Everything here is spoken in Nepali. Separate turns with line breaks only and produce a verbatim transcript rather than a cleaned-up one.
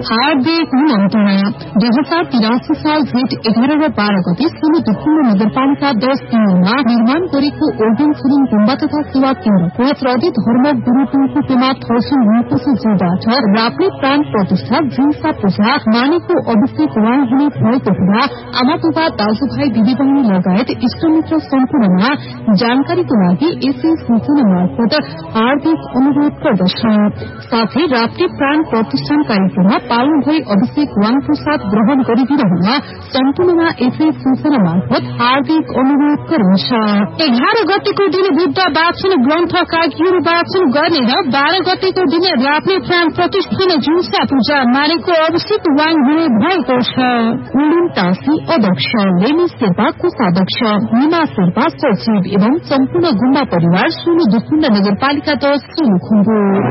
हार्दिक निमन्त्रणा दुई हजार तिरासी साल जेठ एघार र बाह्र गते सोलु दुखुल्लो नगरपालिका दश तिनमा निर्माण गरेको ओर्डेन सुरुङ गुम्बा तथा सेवा केन्द्रको प्रदीप धर्म गुरू टुङको पेमा थर्सुङ हुनुपर्छ जोबाट राप्ले प्राण प्रतिष्ठा जिन्सा पूजा मानेको अभिषेक उहाँ हुने भएको हुँदा आमा बुबा दाजुभाइ दिदीबहिनी लगायत इष्टमित्र सम्पूर्णमा जानकारीको लागि यसै सूचना मार्फत हार्दिक अनुरोध गर्दछ। साथै राप्ले प्राण प्रतिष्ठान कार्यक्रममा पाल्नु भई अभिषेक वाङ प्रसाद ग्रहण गरिदिनुहुन सम्पूर्णमा यसै सूचना मार्फत हार्दिक अनुरोध गरिन्छ। एघार गतेको दिन बुद्ध वाचन ग्रन्थ काकीहरू वाचन गर्ने र बाह्र गतेको दिन राप्ले प्राण प्रतिष्ठान जुन्सा पूजा मानेको अभिषेक वाङ हुने भएको छ। उलुन तासी अध्यक्ष, लेमी शेर्पा कोषाध्यक्ष, निमा शेर्पा सचिव एवं सम्पूर्ण गुम्बा परिवार सोलु दुखुण्ड नगरपालिका दश सोलुखुम्बु।